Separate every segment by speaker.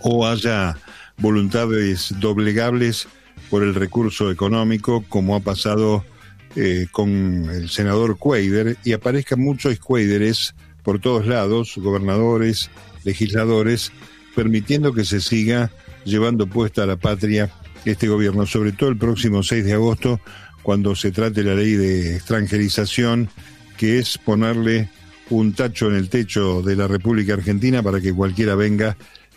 Speaker 1: o haya voluntades doblegables por el recurso económico, como ha pasado con el senador Cuéllar, y aparezcan muchos Cuéllares por todos lados, gobernadores, legisladores, permitiendo que se siga llevando puesta a la patria este gobierno, sobre todo el próximo 6 de agosto, cuando se trate la ley de extranjerización, que es ponerle un tacho en el techo de la República Argentina para que cualquiera venga.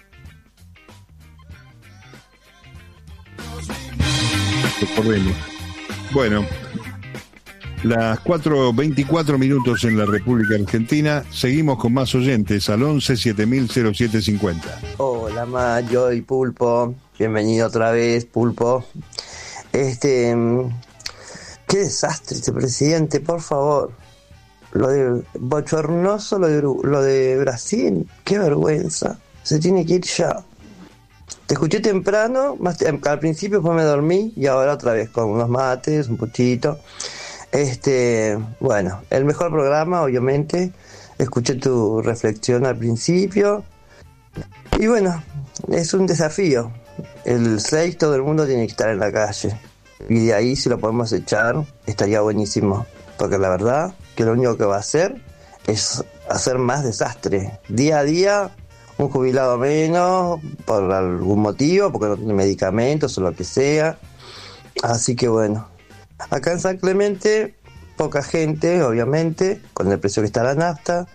Speaker 1: Bueno, las 4:24 minutos en la República Argentina. Seguimos con más oyentes al 11 7000 0750.
Speaker 2: Hola Mario y Pulpo, bienvenido otra vez, Pulpo. Qué desastre este presidente, por favor. Lo de bochornoso, lo de Brasil, qué vergüenza. Se tiene que ir ya. Te escuché temprano, al principio después me dormí y ahora otra vez con unos mates, un puchito. Bueno, el mejor programa, obviamente. Escuché tu reflexión al principio. Y bueno, es un desafío. El 6 todo el mundo tiene que estar en la calle. Y de ahí, si lo podemos echar, estaría buenísimo. Porque la verdad que lo único que va a hacer es hacer más desastre. Día a día, un jubilado menos, por algún motivo, porque no tiene medicamentos o lo que sea. Así que bueno, acá en San Clemente, poca gente, obviamente, con el precio que está la nafta.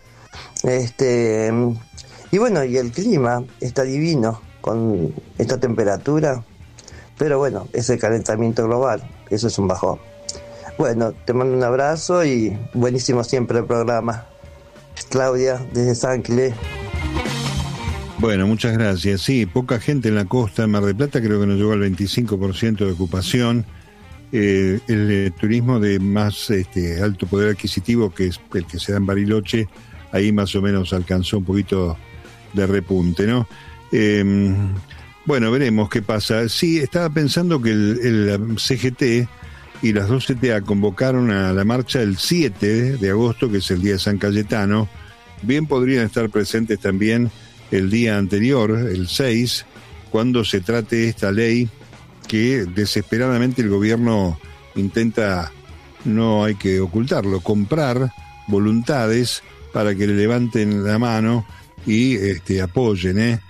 Speaker 2: Y bueno, y el clima está divino con esta temperatura. Pero bueno, es el calentamiento global, eso es un bajón. Bueno, te mando un abrazo y buenísimo siempre el programa. Claudia, desde San Clemente.
Speaker 1: Bueno, muchas gracias. Sí, poca gente en la costa. En Mar del Plata creo que nos llegó al 25% de ocupación. El turismo de más alto poder adquisitivo, que es el que se da en Bariloche, ahí más o menos alcanzó un poquito de repunte, ¿no? Bueno, veremos qué pasa. Sí, estaba pensando que el CGT y las dos CTA convocaron a la marcha el 7 de agosto, que es el día de San Cayetano. Bien podrían estar presentes también el día anterior, el 6, cuando se trate esta ley que desesperadamente el gobierno intenta, no hay que ocultarlo, comprar voluntades para que le levanten la mano y apoyen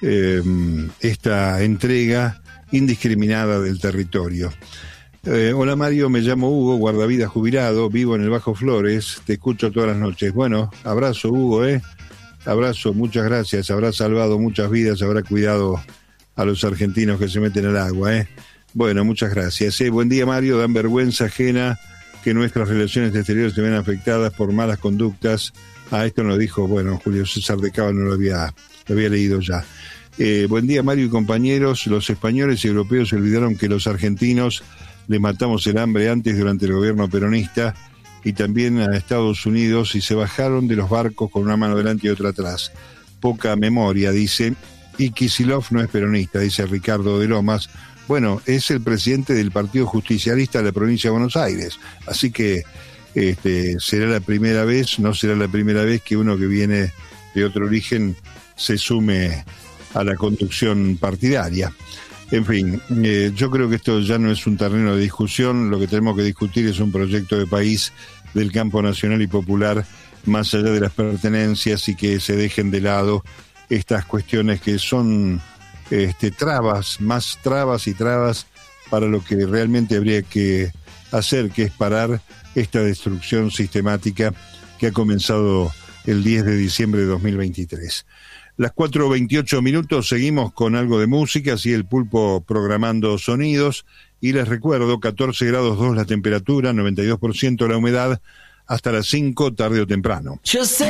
Speaker 1: esta entrega indiscriminada del territorio. Hola Mario, me llamo Hugo, guardavidas jubilado, vivo en el Bajo Flores, te escucho todas las noches. Bueno, abrazo Hugo, abrazo, muchas gracias, habrá salvado muchas vidas, habrá cuidado a los argentinos que se meten al agua, Bueno, muchas gracias. Buen día Mario, dan vergüenza ajena que nuestras relaciones exteriores se ven afectadas por malas conductas. Esto nos dijo, bueno, Julio César de Cava, no lo había leído ya. Buen día Mario y compañeros, los españoles y europeos se olvidaron que los argentinos les matamos el hambre antes durante el gobierno peronista y también a Estados Unidos y se bajaron de los barcos con una mano delante y otra atrás. Poca memoria, dice, y Kicillof no es peronista, dice Ricardo de Lomas. Bueno, es el presidente del Partido Justicialista de la provincia de Buenos Aires, así que será la primera vez, no será la primera vez que uno que viene de otro origen se sume a la conducción partidaria. En fin, yo creo que esto ya no es un terreno de discusión, lo que tenemos que discutir es un proyecto de país del campo nacional y popular, más allá de las pertenencias, y que se dejen de lado estas cuestiones que son más trabas y trabas para lo que realmente habría que hacer, que es parar esta destrucción sistemática que ha comenzado el 10 de diciembre de 2023. Las 4:28 minutos, seguimos con algo de música, así el Pulpo programando sonidos, y les recuerdo, 14 grados 2 la temperatura, 92% la humedad, hasta las 5 tarde o temprano.
Speaker 3: Yo sé